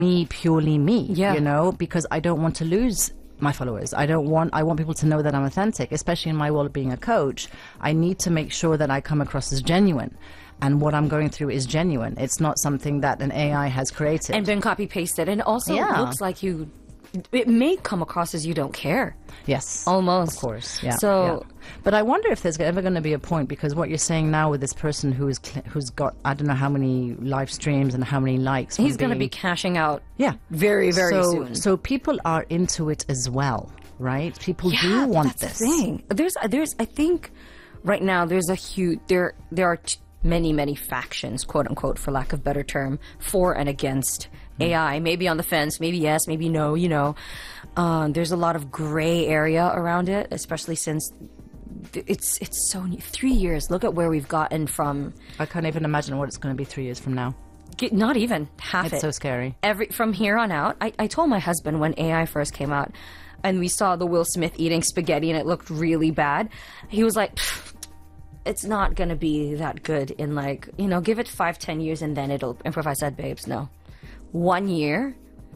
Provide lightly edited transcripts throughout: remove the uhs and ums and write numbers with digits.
me, purely me, Yeah. you know, because I don't want to lose my followers. I want people to know that I'm authentic, especially in my role of being a coach. I need to make sure that I come across as genuine. And what I'm going through is genuine. It's not something that an AI has created. And been copy pasted. And also Yeah. it looks like it may come across as you don't care. Yes. Almost. Of course, yeah. So- yeah. But I wonder if there's ever going to be a point, because what you're saying now with this person who's got, I don't know how many live streams and how many likes. from He's going to be being- cashing out Yeah. very, very so, soon. So people are into it as well, right? People do but want that's this. the thing. There's I think right now there's a huge there are many factions, quote unquote, for lack of better term, for and against AI. Maybe on the fence, maybe yes, maybe no. You know, there's a lot of gray area around it, especially since it's so new. 3 years. Look at where we've gotten from. I can't even imagine what it's going to be 3 years from now. Not even half It's it. so scary. From here on out, I told my husband when AI first came out, and we saw the Will Smith eating spaghetti and it looked really bad. He was like, it's not gonna be that good in, like, you know, give it 5-10 years and then it'll improve. I said, babes, no. 1 year,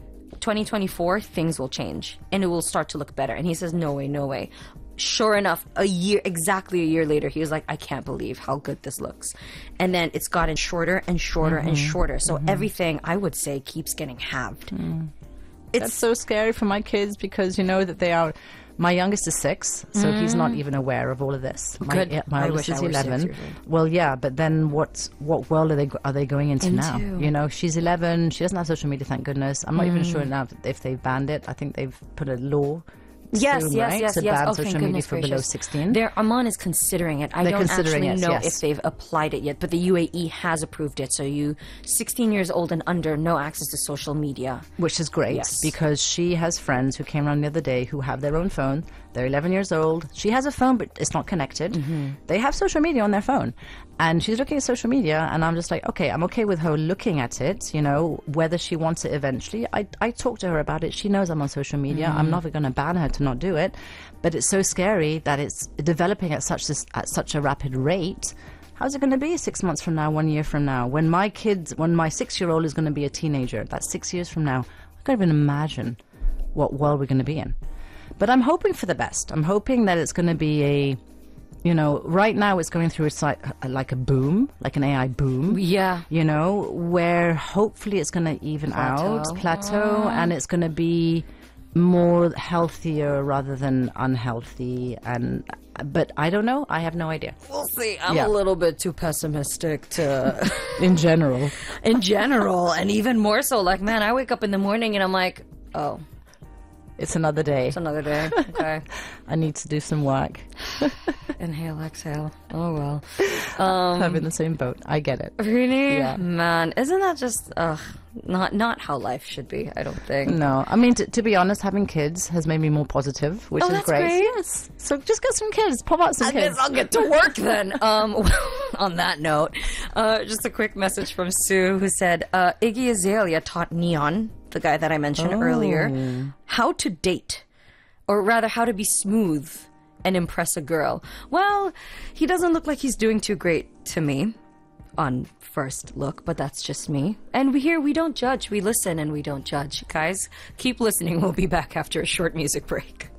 2024, things will change and it will start to look better. And he says, no way. Sure enough, exactly a year later, he was like, I can't believe how good this looks. And then it's gotten shorter and shorter and shorter. So everything, I would say, keeps getting halved. That's so scary for my kids, because you know that they are. My youngest is 6, so he's not even aware of all of this. Good. My I oldest wish is I were 6 11. years old. Well, yeah, but then what world are they going into now? Into. You know, she's 11. She doesn't have social media, thank goodness. I'm not even sure now if they've banned it. I think they've put a law. Yes, soon, yes, right, yes, to yes. ban Oh, social thank media goodness for below gracious. 16. Oman is considering it. I They're don't considering actually it, know yes. if they've applied it yet, but the UAE has approved it. So 16 years old and under, no access to social media. Which is great, Yes. because she has friends who came around the other day who have their own phone. They're 11 years old. She has a phone, but it's not connected. They have social media on their phone. And she's looking at social media, and I'm just like, okay, I'm okay with her looking at it, you know, whether she wants it eventually. I talk to her about it. She knows I'm on social media. I'm never going to ban her to not do it. But it's so scary that it's developing at such a rapid rate. How's it going to be 6 months from now, 1 year from now? When my 6-year-old is going to be a teenager, that's 6 years from now. I can't even imagine what world we're going to be in. But I'm hoping for the best. I'm hoping that it's going to be you know, right now it's going through like a boom, like an AI boom. Yeah. You know, where hopefully it's going to even plateau, and it's going to be more healthier rather than unhealthy. But I don't know. I have no idea. We'll see. I'm a little bit too pessimistic to... In general. In general, and even more so, like, man, I wake up in the morning and I'm like, oh... It's another day. It's another day. Okay. I need to do some work. Inhale, exhale. Oh, well. I'm in the same boat. I get it. Really? Yeah. Man, isn't that just, not how life should be, I don't think. No. I mean, to be honest, having kids has made me more positive, which is that's great. great. Yes. So just get some kids. Pop out some I kids. guess I'll get to work then. On that note, just a quick message from Sue, who said, Iggy Azalea taught Neon, the guy that I mentioned earlier, how to date. Or rather, how to be smooth and impress a girl. Well, he doesn't look like he's doing too great to me on first look, but that's just me. And we don't judge. We listen and we don't judge. Guys, keep listening. We'll be back after a short music break.